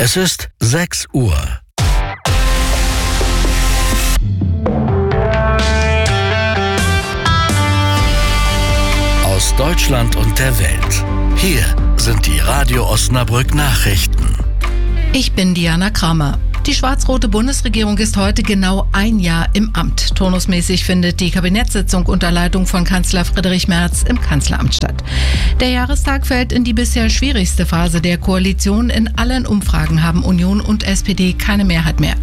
Es ist 6 Uhr. Aus Deutschland und der Welt. Hier sind die Radio Osnabrück Nachrichten. Ich bin Diana Kramer. Die schwarz-rote Bundesregierung ist heute genau 1 Jahr im Amt. Turnusmäßig findet die Kabinettssitzung unter Leitung von Kanzler Friedrich Merz im Kanzleramt statt. Der Jahrestag fällt in die bisher schwierigste Phase der Koalition. In allen Umfragen haben Union und SPD keine Mehrheit mehr.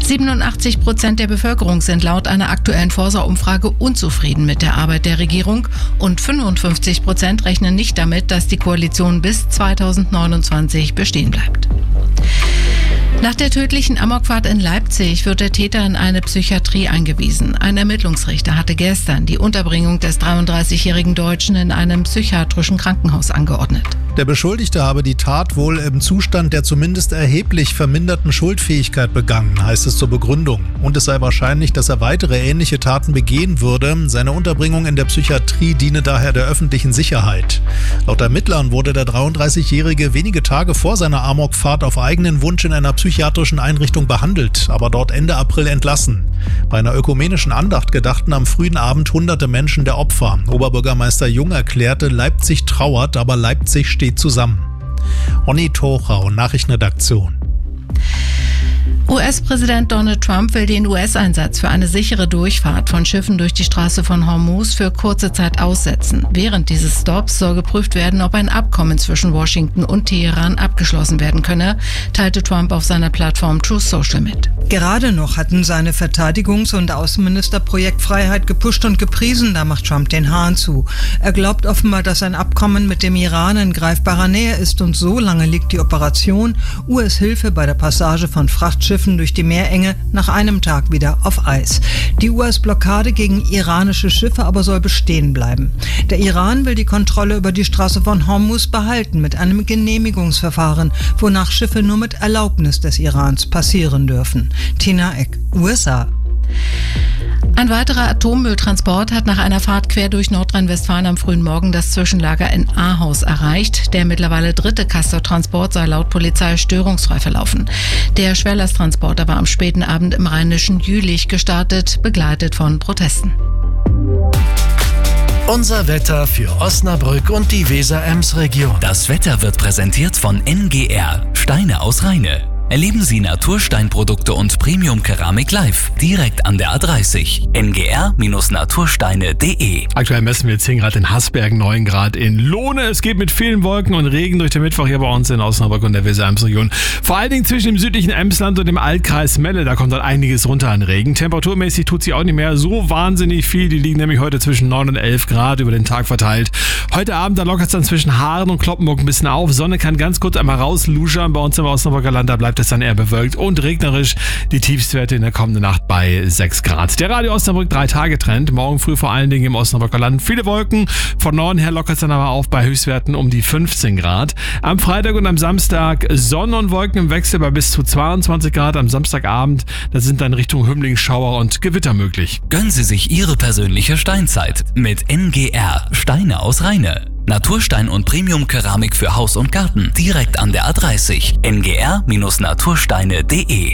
87% der Bevölkerung sind laut einer aktuellen Forsa-Umfrage unzufrieden mit der Arbeit der Regierung und 55% rechnen nicht damit, dass die Koalition bis 2029 bestehen bleibt. Nach der tödlichen Amokfahrt in Leipzig wird der Täter in eine Psychiatrie eingewiesen. Ein Ermittlungsrichter hatte gestern die Unterbringung des 33-jährigen Deutschen in einem psychiatrischen Krankenhaus angeordnet. Der Beschuldigte habe die Tat wohl im Zustand der zumindest erheblich verminderten Schuldfähigkeit begangen, heißt es zur Begründung. Und es sei wahrscheinlich, dass er weitere ähnliche Taten begehen würde. Seine Unterbringung in der Psychiatrie diene daher der öffentlichen Sicherheit. Laut Ermittlern wurde der 33-Jährige wenige Tage vor seiner Amokfahrt auf eigenen Wunsch in einer psychiatrischen Einrichtung behandelt, aber dort Ende April entlassen. Bei einer ökumenischen Andacht gedachten am frühen Abend hunderte Menschen der Opfer. Oberbürgermeister Jung erklärte, Leipzig trauert, aber Leipzig steht zusammen. Onni Tochau, Nachrichtenredaktion. US-Präsident Donald Trump will den US-Einsatz für eine sichere Durchfahrt von Schiffen durch die Straße von Hormuz für kurze Zeit aussetzen. Während dieses Stopps soll geprüft werden, ob ein Abkommen zwischen Washington und Teheran abgeschlossen werden könne, teilte Trump auf seiner Plattform Truth Social mit. Gerade noch hatten seine Verteidigungs- und Außenminister Projektfreiheit gepusht und gepriesen, da macht Trump den Hahn zu. Er glaubt offenbar, dass ein Abkommen mit dem Iran in greifbarer Nähe ist und so lange liegt die Operation US-Hilfe bei der Passage von Frachtschiffen durch die Meerenge nach einem Tag wieder auf Eis. Die US-Blockade gegen iranische Schiffe aber soll bestehen bleiben. Der Iran will die Kontrolle über die Straße von Hormuz behalten mit einem Genehmigungsverfahren, wonach Schiffe nur mit Erlaubnis des Irans passieren dürfen. Tina Eck, USA. Ein weiterer Atommülltransport hat nach einer Fahrt quer durch Nordrhein-Westfalen am frühen Morgen das Zwischenlager in Ahaus erreicht. Der mittlerweile 3. Castor-Transport sei laut Polizei störungsfrei verlaufen. Der Schwerlasttransporter war am späten Abend im rheinischen Jülich gestartet, begleitet von Protesten. Unser Wetter für Osnabrück und die Weser-Ems-Region. Das Wetter wird präsentiert von NGR, Steine aus Rheine. Erleben Sie Natursteinprodukte und Premium-Keramik live, direkt an der A30. ngr-natursteine.de. Aktuell messen wir 10 Grad in Hasbergen, 9 Grad in Lohne. Es geht mit vielen Wolken und Regen durch den Mittwoch hier bei uns in Osnabrück und der Weser-Ems-Region. Vor allen Dingen zwischen dem südlichen Emsland und dem Altkreis Melle, da kommt dann einiges runter an Regen. Temperaturmäßig tut sich auch nicht mehr so wahnsinnig viel. Die liegen nämlich heute zwischen 9 und 11 Grad über den Tag verteilt. Heute Abend, da lockert es dann zwischen Haaren und Kloppenburg ein bisschen auf. Sonne kann ganz kurz einmal rausluschern bei uns im Osnabrücker Land. Da bleibt es dann eher bewölkt und regnerisch. Die Tiefstwerte in der kommenden Nacht bei 6 Grad. Der Radio Osnabrück 3-Tage-Trend. Morgen früh vor allen Dingen im Osnabrücker Land viele Wolken. Von Norden her lockert es dann aber auf bei Höchstwerten um die 15 Grad. Am Freitag und am Samstag Sonne und Wolken im Wechsel bei bis zu 22 Grad. Am Samstagabend, da sind dann Richtung Hümmling Schauer und Gewitter möglich. Gönnen Sie sich Ihre persönliche Steinzeit mit NGR, Steine aus Rheine. Naturstein und Premium-Keramik für Haus und Garten, direkt an der A30. ngr-natursteine.de.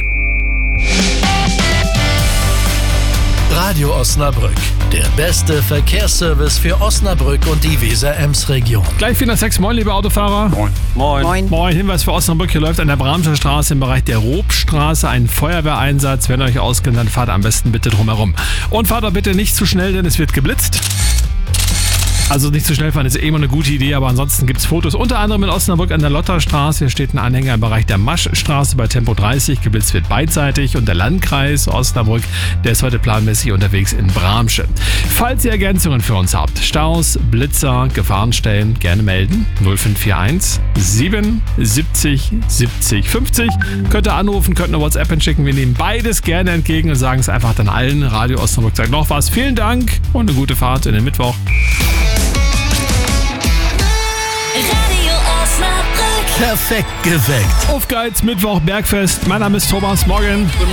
Radio Osnabrück, der beste Verkehrsservice für Osnabrück und die Weser-Ems-Region. Gleich 4 nach 6. Moin, liebe Autofahrer. Moin. Moin. Moin. Hinweis für Osnabrück. Hier läuft an der Bramscher Straße im Bereich der Robstraße ein Feuerwehreinsatz. Wenn ihr euch auskennt, dann fahrt am besten bitte drumherum. Und fahrt auch bitte nicht zu schnell, denn es wird geblitzt. Also nicht zu schnell fahren ist immer eine gute Idee, aber ansonsten gibt es Fotos, unter anderem in Osnabrück an der Lotterstraße. Hier steht ein Anhänger im Bereich der Maschstraße bei Tempo 30. Geblitzt wird beidseitig und der Landkreis Osnabrück, der ist heute planmäßig unterwegs in Bramsche. Falls ihr Ergänzungen für uns habt, Staus, Blitzer, Gefahrenstellen, gerne melden. 0541 77 70 50. Könnt ihr anrufen, könnt eine WhatsApp hinschicken. Wir nehmen beides gerne entgegen und sagen es einfach dann allen. Radio Osnabrück sagt noch was. Vielen Dank und eine gute Fahrt in den Mittwoch. Radio Osnabrück. Perfekt geweckt. Auf geht's, Mittwoch, Bergfest. Mein Name ist Thomas. Morgen.